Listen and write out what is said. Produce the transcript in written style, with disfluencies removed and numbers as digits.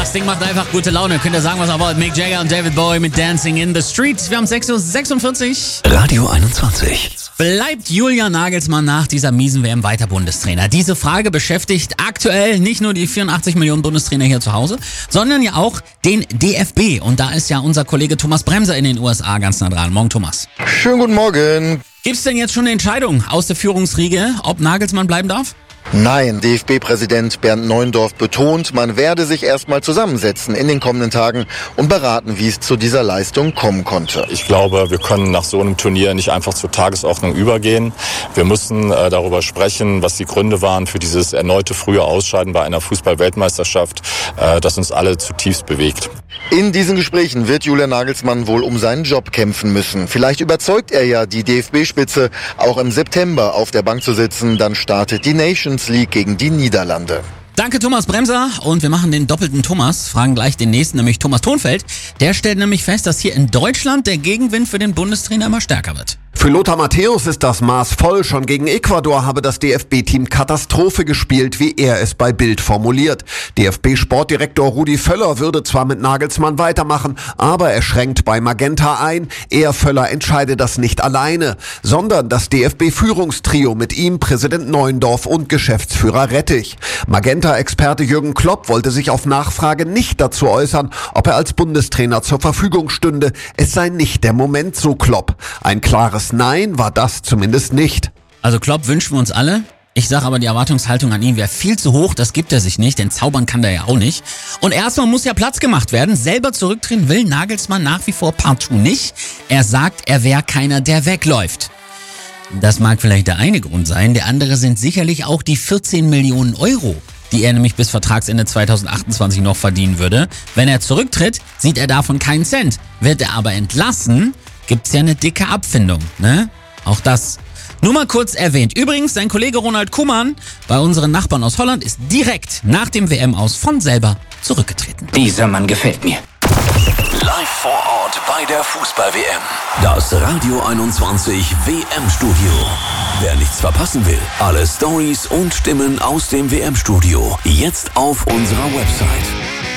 Das Ding macht einfach gute Laune. Könnt ihr sagen, was ihr wollt. Mick Jagger und David Bowie mit Dancing in the Streets. Wir haben 6:46 Uhr. Radio 21. Bleibt Julian Nagelsmann nach dieser miesen WM weiter Bundestrainer? Diese Frage beschäftigt aktuell nicht nur die 84 Millionen Bundestrainer hier zu Hause, sondern ja auch den DFB. Und da ist ja unser Kollege Thomas Bremser in den USA ganz nah dran. Morgen, Thomas. Schönen guten Morgen. Gibt's denn jetzt schon eine Entscheidung aus der Führungsriege, ob Nagelsmann bleiben darf? Nein, DFB-Präsident Bernd Neuendorf betont, man werde sich erstmal zusammensetzen in den kommenden Tagen und beraten, wie es zu dieser Leistung kommen konnte. Ich glaube, wir können nach so einem Turnier nicht einfach zur Tagesordnung übergehen. Wir müssen darüber sprechen, was die Gründe waren für dieses erneute frühe Ausscheiden bei einer Fußball-Weltmeisterschaft, das uns alle zutiefst bewegt. In diesen Gesprächen wird Julian Nagelsmann wohl um seinen Job kämpfen müssen. Vielleicht überzeugt er ja die DFB-Spitze, auch im September auf der Bank zu sitzen. Dann startet die Nations League gegen die Niederlande. Danke, Thomas Bremser. Und wir machen den doppelten Thomas, fragen gleich den nächsten, nämlich Thomas Thonfeld. Der stellt nämlich fest, dass hier in Deutschland der Gegenwind für den Bundestrainer immer stärker wird. Für Lothar Matthäus ist das Maß voll. Schon gegen Ecuador habe das DFB-Team Katastrophe gespielt, wie er es bei Bild formuliert. DFB-Sportdirektor Rudi Völler würde zwar mit Nagelsmann weitermachen, aber er schränkt bei Magenta ein. Er, Völler, entscheide das nicht alleine, sondern das DFB-Führungstrio mit ihm, Präsident Neuendorf und Geschäftsführer Rettich. Magenta-Experte Jürgen Klopp wollte sich auf Nachfrage nicht dazu äußern, ob er als Bundestrainer zur Verfügung stünde. Es sei nicht der Moment, so Klopp. Ein klares Nein war das zumindest nicht. Also Klopp wünschen wir uns alle. Ich sage aber, die Erwartungshaltung an ihn wäre viel zu hoch. Das gibt er sich nicht, denn zaubern kann der ja auch nicht. Und erstmal muss ja Platz gemacht werden. Selber zurücktreten will Nagelsmann nach wie vor partout nicht. Er sagt, er wäre keiner, der wegläuft. Das mag vielleicht der eine Grund sein. Der andere sind sicherlich auch die 14 Millionen Euro, die er nämlich bis Vertragsende 2028 noch verdienen würde. Wenn er zurücktritt, sieht er davon keinen Cent. Wird er aber entlassen, gibt's ja eine dicke Abfindung, ne? Auch das. Nur mal kurz erwähnt. Übrigens, sein Kollege Ronald Koeman bei unseren Nachbarn aus Holland ist direkt nach dem WM-Aus von selber zurückgetreten. Dieser Mann gefällt mir. Live vor Ort bei der Fußball-WM. Das Radio 21 WM-Studio. Wer nichts verpassen will, alle Stories und Stimmen aus dem WM-Studio. Jetzt auf unserer Website